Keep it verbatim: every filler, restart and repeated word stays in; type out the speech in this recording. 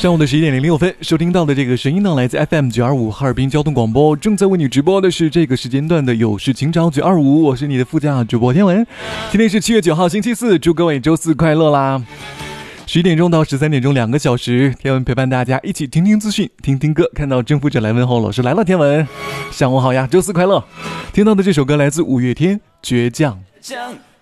上午的十一点零六分，收听到的这个声音呢，来自 F M 九二五哈尔滨交通广播，正在为你直播的是这个时间段的有事情找九二五，我是你的副驾主播天文。今天是七月九号星期四，祝各位周四快乐啦！十一点钟到十三点钟两个小时，天文陪伴大家一起听听资讯，听听歌。看到征服者来问候，老师来了，天文，上午好呀，周四快乐！听到的这首歌来自五月天，倔强。